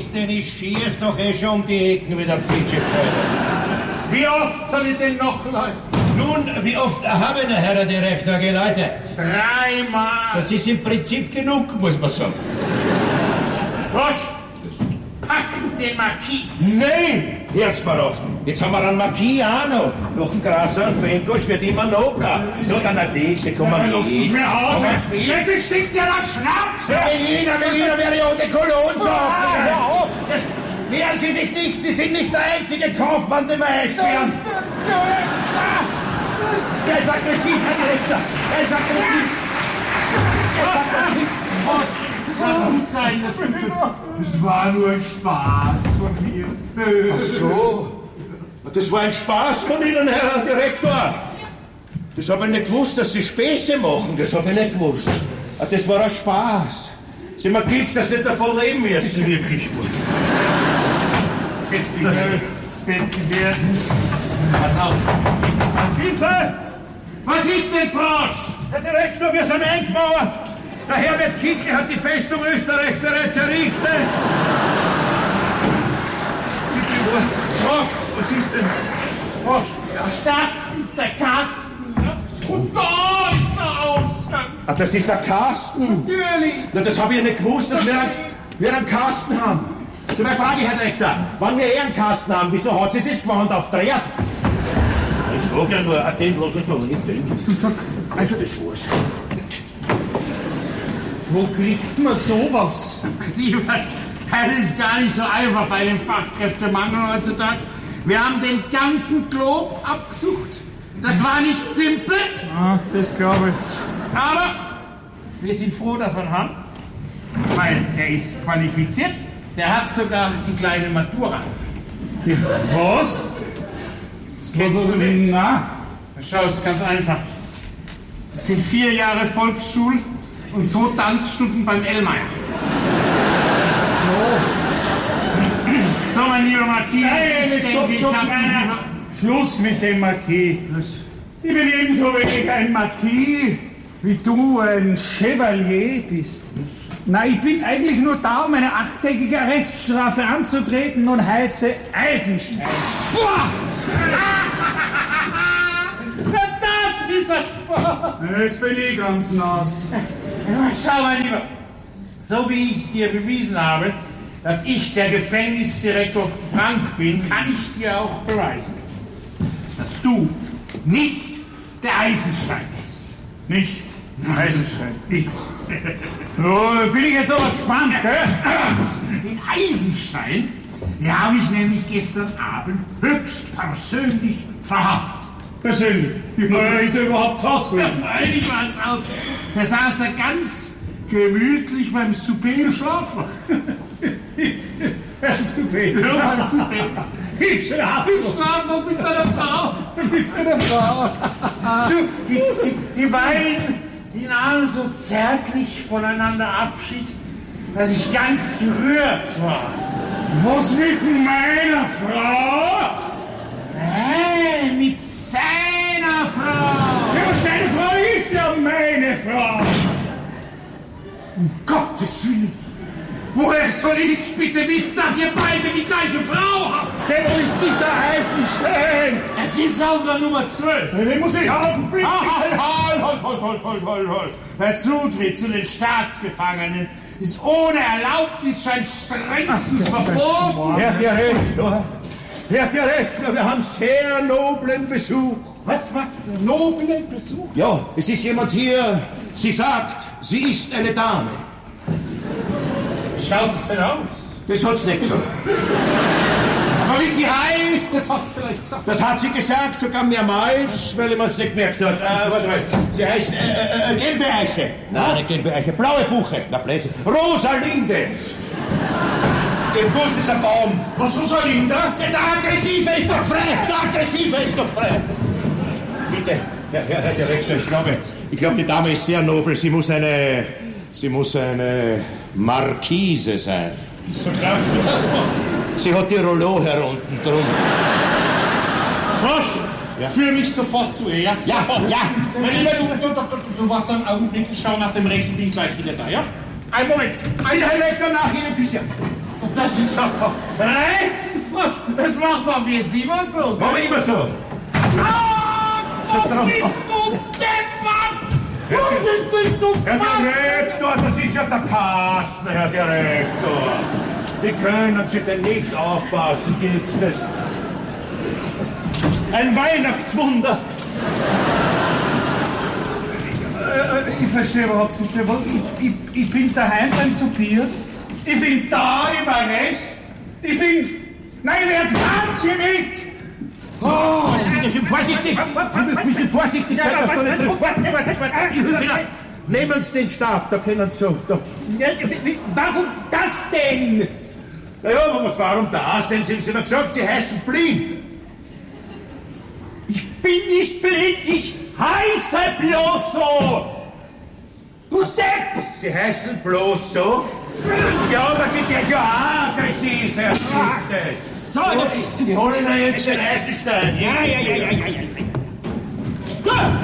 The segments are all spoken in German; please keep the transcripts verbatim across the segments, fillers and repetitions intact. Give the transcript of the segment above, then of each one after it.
ist denn? Ich schieß doch eh schon um die Ecken wie der Pfitschepfeiler. Wie oft soll ich denn noch läuten? Nun, wie oft haben der Herr Direktor geläutet? Dreimal. Das ist im Prinzip genug, muss man sagen. Frosch, packen den Marquis. Nein, hört's mal auf. Jetzt haben wir einen Marquis auch noch. Noch ein Grasser und Benkosch wird immer noch da. So, dann hat die, sie kommen Ja, lass uns mir aus. mit. Jetzt stinkt ja der Schnaps. Berliner, Berliner wäre ja die Cologne so. Das wehren Sie sich nicht, Sie sind nicht der einzige Kaufmann, den wir einsperren. Er ist aggressiv, Herr Direktor. Er ist aggressiv. Er ist aggressiv. Das gut sein, das gut sein. Das war nur ein Spaß von mir. Ach so. Das war ein Spaß von Ihnen, Herr Direktor. Das habe ich nicht gewusst, dass Sie Späße machen. Das habe ich nicht gewusst. Das war ein Spaß. Sie haben Glück, dass Sie davon leben müssen, wirklich. Setz dich her. Setz dich her. Pass auf. Ist es mal Hilfe? Was ist denn, Frosch? Herr Direktor, wir sind eingemauert. Der Herbert Kickl hat die Festung Österreich bereits errichtet. Frosch. Was ist denn? Frosch. Das ist der Kasten. Und da ist der Ausgang. Ah, das ist ein Kasten. Natürlich. Na, das habe ich ja nicht gewusst, dass wir, ein, wir einen Kasten haben. So, meine Frage, Herr Direktor, wann wir eh einen Kasten haben, wieso hat sie sich gewandt auf Dreht? Ich sag ja nur, den lass ich noch nicht denken. Du sag, also das war's. Wo kriegt man sowas? Lieber, das ist gar nicht so einfach bei dem Fachkräftemangel heutzutage. Wir haben den ganzen Glob abgesucht. Das war nicht simpel. Ah, das glaube ich. Aber wir sind froh, dass wir ihn haben. Weil er ist qualifiziert. Der hat sogar die kleine Matura. Was? Das kennst du nicht. Na? Schau, es ist ganz einfach. Das sind vier Jahre Volksschule und so Tanzstunden beim Ellmeier. So. So, mein lieber Marquis. Nein, ich stopp, denke, ich stopp, hab nein, nein. Schluss mit dem Marquis. Ich bin ebenso wenig ein Marquis, wie du ein Chevalier bist. Nein, ich bin eigentlich nur da, um eine achttägige Arreststrafe anzutreten und heiße Eisenstein. Boah! Na, das ist ein Spaß! Jetzt bin ich ganz nass. Schau mal, lieber. So wie ich dir bewiesen habe, dass ich der Gefängnisdirektor Frank bin, kann ich dir auch beweisen, dass du nicht der Eisenstein bist. Nicht Eisenstein, ich. So, bin ich jetzt aber gespannt, gell? Den Eisenstein, den habe ich nämlich gestern Abend höchstpersönlich verhaftet. Persönlich. Na, ist er überhaupt zu Hause gewesen? Freilich war es aus. Da saß er ganz gemütlich beim Souper im Schlafrock. Beim Souper? Ja, beim Souper. Ich schlafe. Im Schlafrock mit seiner Frau. Mit seiner Frau. Du, die, die, die beiden, die nahmen so zärtlich voneinander Abschied, dass ich ganz gerührt war. Was mit meiner Frau? Nein, mit seiner Frau. Ja, seine Frau ist ja meine Frau. Um Gottes Willen. Woher soll ich bitte wissen, dass ihr beide die gleiche Frau habt? Der ist dieser Eisenstein. Es ist auf der Nummer zwölf. Den muss ich haben, bitte. Halt, halt, halt, halt, halt, halt, halt, halt. Der Zutritt zu den Staatsgefangenen ist ohne Erlaubnisschein strengstens verboten. Herr Direktor, Herr Direktor, wir haben sehr noblen Besuch. Was, was? Noblen Besuch? Ja, es ist jemand hier, sie sagt, sie ist eine Dame. Schaut es denn aus? Das hat's nicht gesagt. Aber wie sie heißt, das hat sie vielleicht gesagt. Das hat sie gesagt, sogar mehrmals, weil ich mir's nicht gemerkt hat. Äh, warte mal, sie heißt äh, äh, äh, Gelbe Eiche. Nein, nicht Gelbe Eiche, Blaue Buche. Na, Plätze. Rosalinde. Im Bus ist ein Baum. Was, Rosalinde? Der Aggressive ist doch frei. Der Aggressive ist doch frei. Bitte, Herr, Herr, Herr Direktor, ich glaube, ich glaube, die Dame ist sehr nobel. Sie muss eine, sie muss eine Markise sein. So glaubst du das wohl? Sie hat die Rollo herunten drum. Frosch, Ja. führ mich sofort zu ihr, ja? Ja, Sofort. ja. Mein Lieber, du, du, du, du, du warst einen Augenblick, ich schau nach dem Rechten, bin gleich wieder da, ja? Ein Moment. Ein Direktor nach Ihnen, Küche. Das ist aber Reizenfrosch. Das macht man wie Sie immer so. Machen wir immer so. Ah, So drauf. du Deppert! Was ist denn du Herr Direktor, das ist ja der Kastner, Herr Direktor. Wie können Sie denn nicht aufpassen, gibt's das? Ein Weihnachtswunder. Äh, ich verstehe überhaupt nichts mehr. Ich, ich, ich bin daheim beim Soupieren. Ich bin da im Arrest. Ich bin... Nein, wer fahren Sie weg? Oh, vorsichtig! Ein bisschen vorsichtig sein, dass du nicht drin... Warte, warte, warte! Nehmen Sie den Stab, da können Sie so... Da. Warum das denn? Na ja, aber was, warum das? Denn Sie haben mir gesagt, Sie heißen blind. Ich bin nicht blind, ich heiße bloß so. Du Depp! Sie heißen bloß so? Ja, aber Sie sind ja auch aggressiv, Herr Schmidt. So, so, die holen ja jetzt den Eisenstein. Ja, ja, ja, ja, ja, ja. Ja.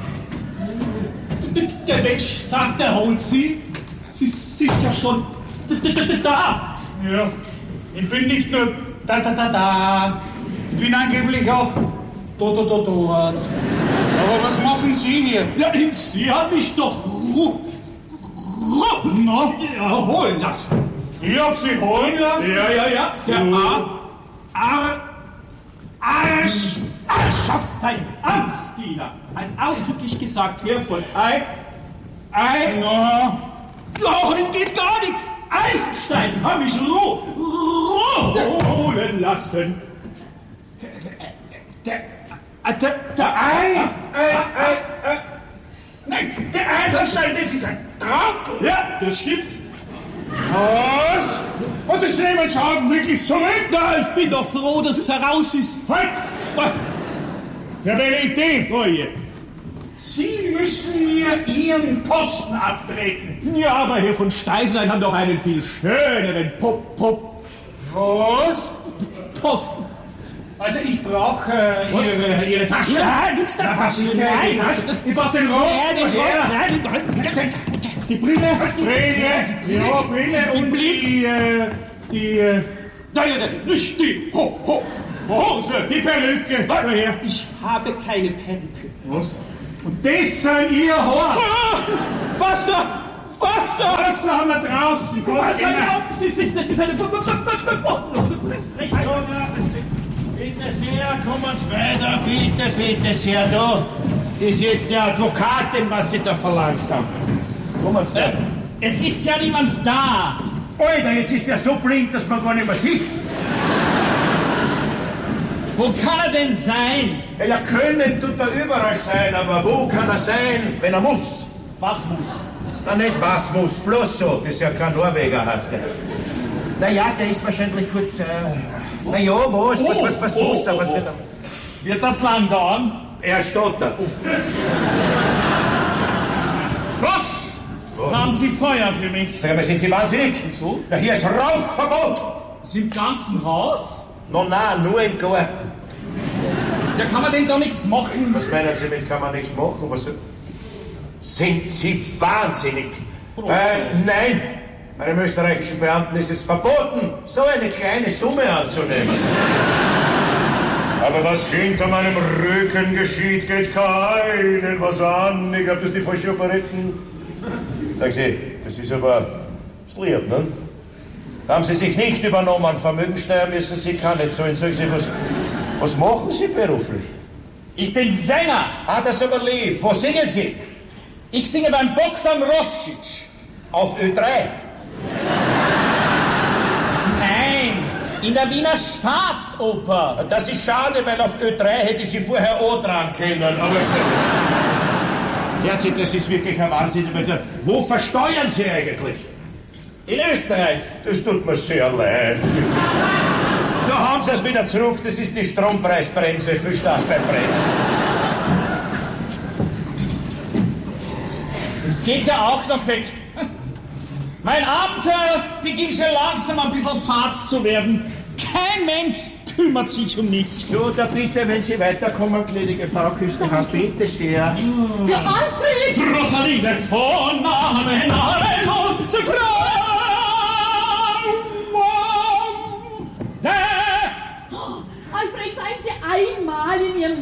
Der Mensch sagt, er holt Sie. Sie sind ja schon da. Ja, ich bin nicht nur da, da, da, da. Ich bin angeblich auch do, do, do, dort. Aber was machen Sie hier? Ja, Sie haben mich doch ru, ru, no, ja, holen lassen. Ich hab Sie holen lassen? Ja, ja, ja. Der Ar... Ar... Arsch... Arschafft sein Amtsdiener hat ausdrücklich gesagt, Herr von Ei... Ei... No. Ja, heute geht gar nichts. Eisenstein haben mich ru... ru... holen lassen. Der... Der... Der Ei... Ei... Ei... Ei... Nein, der Eisenstein, das ist ein Traum. Ja, das stimmt. Was? Und das nehmen Sie augenblicklich zurück? Na, ich bin doch froh, dass es heraus ist. Halt! Ich habe eine Idee, Leute. Sie müssen mir Ihren Posten abtreten. Ja, aber Herr von Steisenlein haben doch einen viel schöneren Pop, Pop. Was? Posten. Also ich brauche äh, ihre, ihre Tasche. Ja, nichts der Tasche. Nein, ich brauche den Rohr. Nein, nein, die Brille. Brille. Ja, Brille und die, äh, die, äh, nein, nein, nicht die Ho, Ho, Hose, die Perücke. Woher? Ich habe keine Perücke. Was? Und das sind Ihr Haar. Ah, Wasser! Wasser! Wasser haben wir draußen. Was erlauben Sie sich? Das ist eine... Bitte sehr, kommen Sie weiter, bitte, bitte sehr, da ist jetzt die Advokatin, was Sie da verlangt haben. Kommen Sie da. Es ist ja niemand da. Alter, jetzt ist er so blind, dass man gar nicht mehr sieht. Wo kann er denn sein? Ja, ja, können tut er überall sein, aber wo kann er sein, wenn er muss? Was muss? Na, nicht was muss, bloß so, das ist ja kein Norweger, heißt der. Naja, der ist wahrscheinlich kurz, äh, na ja, was, was, was, was muss er, was wird er? Wird das lang dauern? Er stottert. Frosch! Haben Sie Feuer für mich? Sag mal, sind Sie wahnsinnig? Wieso? Na, hier ist Rauchverbot. Ist im ganzen Haus? No, nein, nur im Garten. Ja, kann man denn da nichts machen? Was meinen Sie mit, kann man nichts machen? Was, sind Sie wahnsinnig? Äh, nein, einem österreichischen Beamten ist es verboten, so eine kleine Summe anzunehmen. Aber was hinter meinem Rücken geschieht, geht keinen was an. Ich hab das die falsche Operetten. Sagen Sie, das ist aber lieb, ne? Da haben Sie sich nicht übernommen. Vermögensteuer müssen Sie keine zahlen. Sagen Sie, was, was machen Sie beruflich? Ich bin Sänger. Ah, das ist aber lieb. Wo singen Sie? Ich singe beim Bogdan Roscic. Auf Ö drei? Nein, in der Wiener Staatsoper. Das ist schade, weil auf Ö drei hätte ich Sie vorher auch dran können. Aber Herzlich, das ist wirklich ein Wahnsinn. Wo versteuern Sie eigentlich? In Österreich. Das tut mir sehr leid. Da haben Sie es wieder zurück. Das ist die Strompreisbremse. Viel Spaß beim Bremsen. Es geht ja auch noch weg. Mein Abenteuer beginnt schon langsam ein bisschen fad zu werden. Kein Mensch kümmert sich um mich. So, da bitte, wenn Sie weiterkommen, gnädige Frau Küstenhand, bitte sehr. Für Alfred! Rosaline, von Namen, Namen, und zu Frau.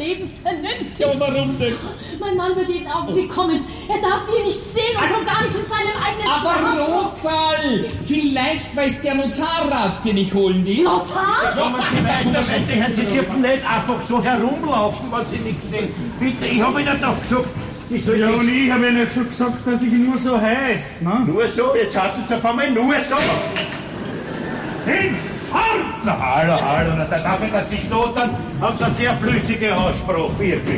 Leben vernünftig. Ja, warum denn? Mein Mann wird jeden Augenblick kommen. Er darf sie hier nicht sehen und schon gar nicht in seinem eigenen Aber Schlafrock. Rosal, vielleicht weiß der Notarrat, den ich holen will. Notar? Kommen Sie weiter, meine Herren, Sie dürfen nicht einfach so herumlaufen, weil Sie nichts sehen. Bitte, ich habe Ihnen doch gesagt, Sie sollen Ja, nicht... und ich habe ja nicht schon gesagt, dass ich nur so heiß, ne? Nur so, jetzt heißt es auf einmal nur so. Hinfort! Na, hallo, hallo, na, dafür, dass Sie stottern, haben Sie eine sehr flüssige Aussprache, wirklich.